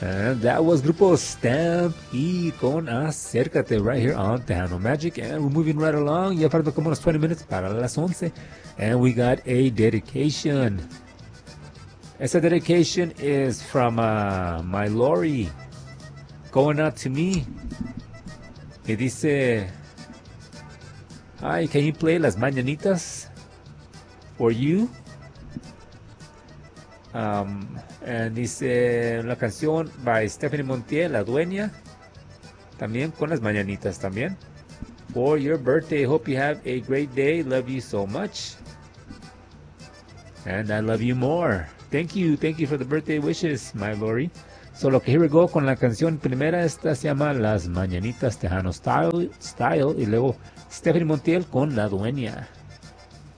And that was Grupo Stamp y con Acércate right here on Tejano Magic. And we're moving right along. Ya faltan como unos 20 minutes para las 11. And we got a dedication. Esa dedication is from my Lori. Going out to me. Me dice, hi, can you play Las Mañanitas for you? And dice la canción by Stephanie Montiel, La Dueña, también con Las Mañanitas también. For your birthday, hope you have a great day. Love you so much. And I love you more. Thank you for the birthday wishes, my Lori. So, here we go con la canción primera. Esta se llama Las Mañanitas Tejano Style. Y luego Stephanie Montiel con La Dueña.